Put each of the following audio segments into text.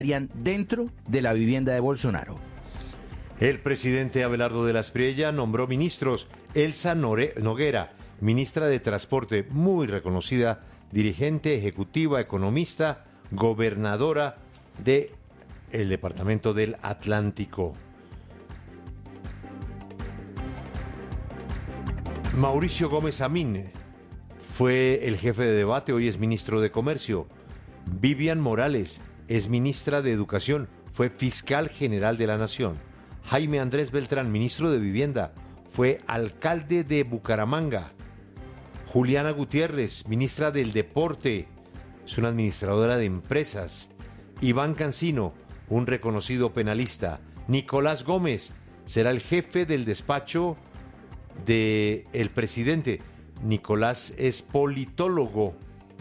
dentro de la vivienda de Bolsonaro. El presidente Abelardo de la Espriella nombró ministros. Elsa Noguera, ministra de Transporte, muy reconocida, dirigente ejecutiva, economista, gobernadora del departamento del Atlántico. Mauricio Gómez Amín fue el jefe de debate, hoy es ministro de Comercio. Vivian Morales es ministra de Educación, fue fiscal general de la Nación. Jaime Andrés Beltrán, ministro de Vivienda, fue alcalde de Bucaramanga. Juliana Gutiérrez, ministra del Deporte, es una administradora de empresas. Iván Cancino, un reconocido penalista. Nicolás Gómez será el jefe del despacho del presidente. Nicolás es politólogo.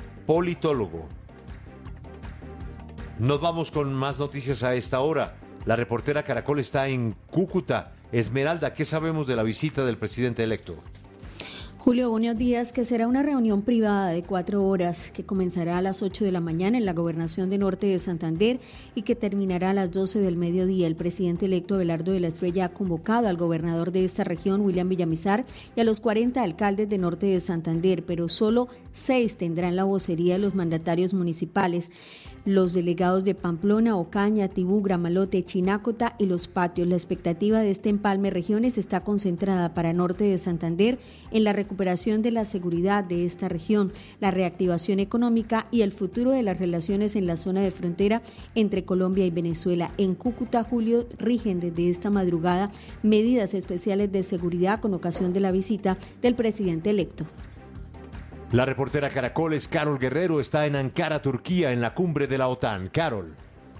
Nos vamos con más noticias a esta hora. La reportera Caracol está en Cúcuta. Esmeralda, ¿qué sabemos de la visita del presidente electo? Julio, buenos días, que será una reunión privada de 4 horas que comenzará a las 8 de la mañana en la gobernación de Norte de Santander y que terminará a las 12 del mediodía. El presidente electo Abelardo de la Espriella ha convocado al gobernador de esta región, William Villamizar, y a los 40 alcaldes de Norte de Santander, pero solo 6 tendrán la vocería de los mandatarios municipales. Los delegados de Pamplona, Ocaña, Tibú, Gramalote, Chinácota y Los Patios. La expectativa de este empalme regiones está concentrada para Norte de Santander en la recuperación de la seguridad de esta región, la reactivación económica y el futuro de las relaciones en la zona de frontera entre Colombia y Venezuela. En Cúcuta, Julio, rigen desde esta madrugada medidas especiales de seguridad con ocasión de la visita del presidente electo. La reportera Caracol es Carol Guerrero, está en Ankara, Turquía, en la cumbre de la OTAN. Carol.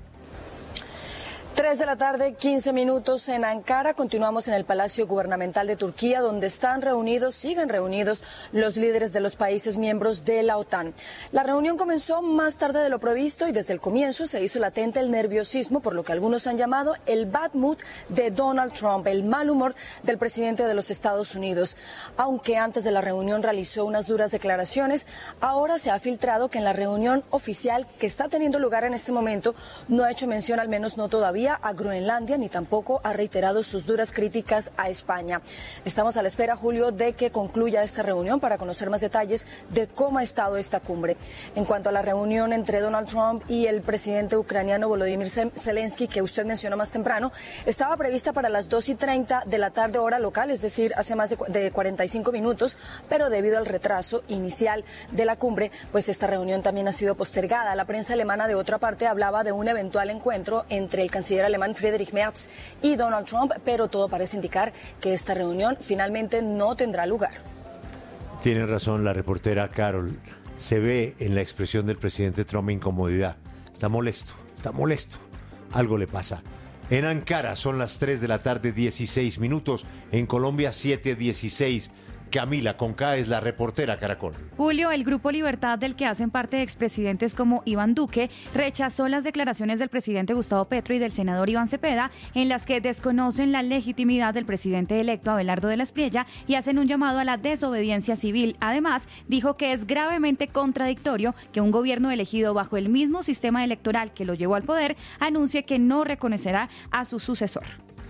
3 de la tarde, 15 minutos en Ankara. Continuamos en el Palacio Gubernamental de Turquía, donde siguen reunidos los líderes de los países miembros de la OTAN. La reunión comenzó más tarde de lo previsto y desde el comienzo se hizo latente el nerviosismo, por lo que algunos han llamado el bad mood de Donald Trump, el mal humor del presidente de los Estados Unidos. Aunque antes de la reunión realizó unas duras declaraciones, ahora se ha filtrado que en la reunión oficial que está teniendo lugar en este momento no ha hecho mención, al menos no todavía, a Groenlandia, ni tampoco ha reiterado sus duras críticas a España. Estamos a la espera, Julio, de que concluya esta reunión para conocer más detalles de cómo ha estado esta cumbre. En cuanto a la reunión entre Donald Trump y el presidente ucraniano Volodymyr Zelensky, que usted mencionó más temprano, estaba prevista para las 2:30 de la tarde hora local, es decir, hace más de 45 minutos, pero debido al retraso inicial de la cumbre, pues esta reunión también ha sido postergada. La prensa alemana, de otra parte, hablaba de un eventual encuentro entre el canciller alemán Friedrich Merz y Donald Trump, pero todo parece indicar que esta reunión finalmente no tendrá lugar. Tiene razón la reportera Carol. Se ve en la expresión del presidente Trump incomodidad. Está molesto. Algo le pasa. En Ankara son las 3 de la tarde, 16 minutos. En Colombia, 7:16. Camila Conca es la reportera Caracol. Julio, el Grupo Libertad, del que hacen parte expresidentes como Iván Duque, rechazó las declaraciones del presidente Gustavo Petro y del senador Iván Cepeda, en las que desconocen la legitimidad del presidente electo Abelardo de la Espriella y hacen un llamado a la desobediencia civil. Además, dijo que es gravemente contradictorio que un gobierno elegido bajo el mismo sistema electoral que lo llevó al poder anuncie que no reconocerá a su sucesor.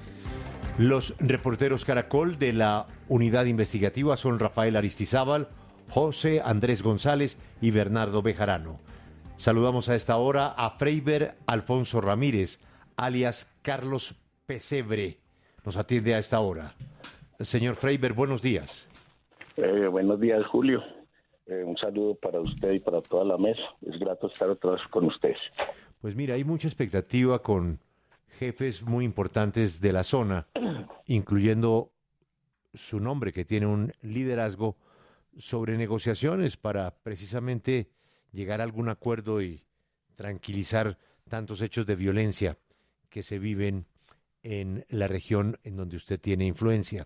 Los reporteros Caracol de la unidad investigativa son Rafael Aristizábal, José Andrés González y Bernardo Bejarano. Saludamos a esta hora a Freiber Alfonso Ramírez, alias Carlos Pesebre. Nos atiende a esta hora. Señor Freiber, buenos días. Buenos días, Julio. Un saludo para usted y para toda la mesa. Es grato estar otra vez con ustedes. Pues mira, hay mucha expectativa con jefes muy importantes de la zona, incluyendo su nombre, que tiene un liderazgo sobre negociaciones para precisamente llegar a algún acuerdo y tranquilizar tantos hechos de violencia que se viven en la región en donde usted tiene influencia.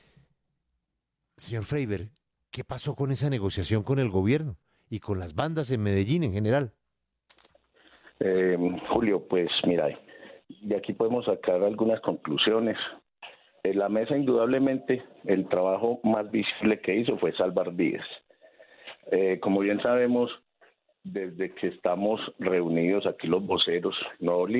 Señor Freiber, ¿qué pasó con esa negociación con el gobierno y con las bandas en Medellín en general? Julio, pues mira, de aquí podemos sacar algunas conclusiones. En la mesa, indudablemente, el trabajo más visible que hizo fue salvar vidas. Como bien sabemos, desde que estamos reunidos aquí los voceros, nuevos